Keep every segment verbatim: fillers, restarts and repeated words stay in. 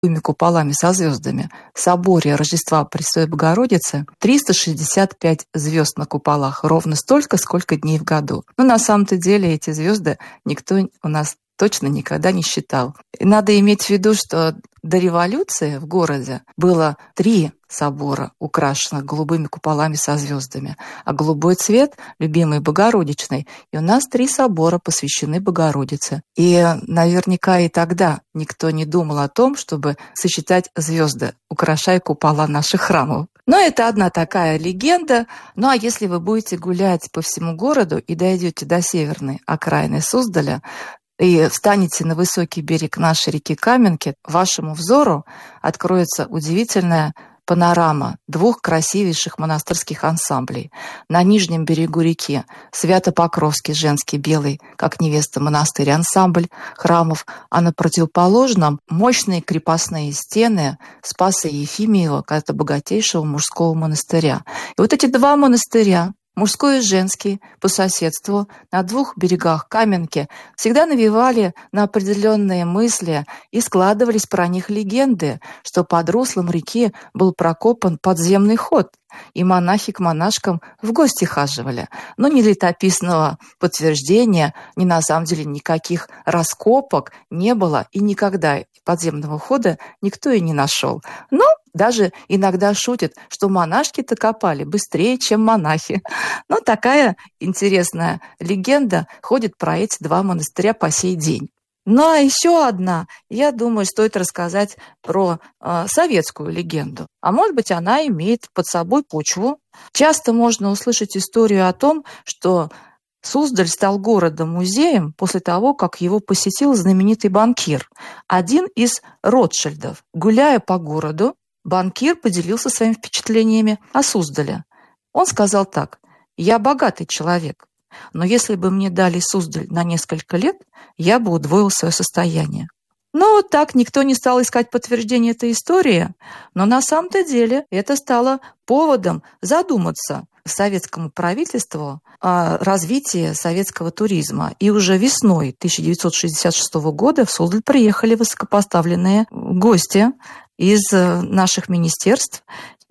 куполами со звездами, в соборе Рождества Пресвятой Богородицы триста шестьдесят пять звезд на куполах, ровно столько, сколько дней в году. Но на самом-то деле эти звезды никто у нас точно никогда не считал. И надо иметь в виду, что до революции в городе было три собора, украшенных голубыми куполами со звездами, а голубой цвет — любимый Богородичный. И у нас три собора посвящены Богородице. И наверняка и тогда никто не думал о том, чтобы сочетать звезды, украшая купола наших храмов. Но это одна такая легенда. Ну а если вы будете гулять по всему городу и дойдете до северной окраины Суздаля, и встанете на высокий берег нашей реки Каменки, вашему взору откроется удивительная панорама двух красивейших монастырских ансамблей. На нижнем берегу реки Свято-Покровский женский белый, как невеста монастырь, ансамбль храмов, а на противоположном мощные крепостные стены Спаса Ефимиева, как-то богатейшего мужского монастыря. И вот эти два монастыря, мужской и женский, по соседству, на двух берегах Каменки, всегда навевали на определенные мысли и складывались про них легенды, что под руслом реки был прокопан подземный ход, и монахи к монашкам в гости хаживали. Но ни летописного подтверждения, ни на самом деле никаких раскопок не было, и никогда подземного хода никто и не нашел. Но даже иногда шутят, что монашки-то копали быстрее, чем монахи. Но такая интересная легенда ходит про эти два монастыря по сей день. Ну а еще одна, я думаю, стоит рассказать про э, советскую легенду. А может быть, она имеет под собой почву. Часто можно услышать историю о том, что Суздаль стал городом-музеем после того, как его посетил знаменитый банкир, один из Ротшильдов. Гуляя по городу, банкир поделился своими впечатлениями о Суздале. Он сказал так: «Я богатый человек, но если бы мне дали Суздаль на несколько лет, я бы удвоил свое состояние». Но так никто не стал искать подтверждение этой истории, но на самом-то деле это стало поводом задуматься советскому правительству о развитии советского туризма. И уже весной тысяча девятьсот шестьдесят шестого года в Суздаль приехали высокопоставленные гости из наших министерств,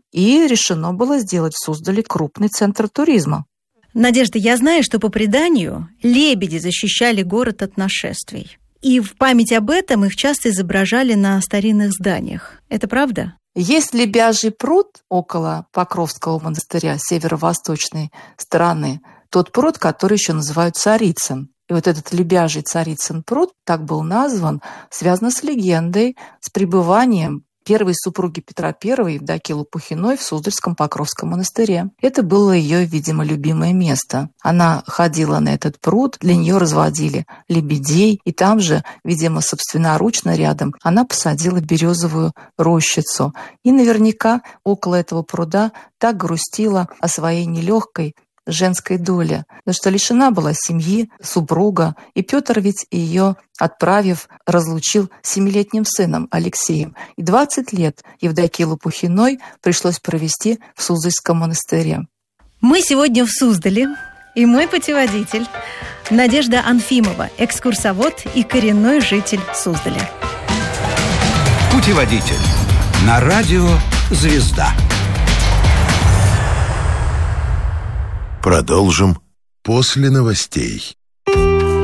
и решено было сделать в Суздале крупный центр туризма. Надежда, я знаю, что по преданию лебеди защищали город от нашествий. И в память об этом их часто изображали на старинных зданиях. Это правда? Есть Лебяжий пруд около Покровского монастыря, северо-восточной стороны. Тот пруд, который еще называют Царицын. И вот этот Лебяжий Царицын пруд, так был назван, связан с легендой, с пребыванием первой супруги Петра Первого, Евдокии Лопухиной, в Суздальском Покровском монастыре. Это было ее, видимо, любимое место. Она ходила на этот пруд, для нее разводили лебедей, и там же, видимо, собственноручно рядом, она посадила березовую рощицу. И наверняка около этого пруда так грустила о своей нелегкой женской доле, потому что лишена была семьи, супруга, и Петр ведь ее, отправив, разлучил с семилетним сыном Алексеем. И двадцать лет Евдокии Лопухиной пришлось провести в Суздальском монастыре. Мы сегодня в Суздале, и мой путеводитель Надежда Анфимова, экскурсовод и коренной житель Суздаля. Путеводитель на радио «Звезда». Продолжим после новостей.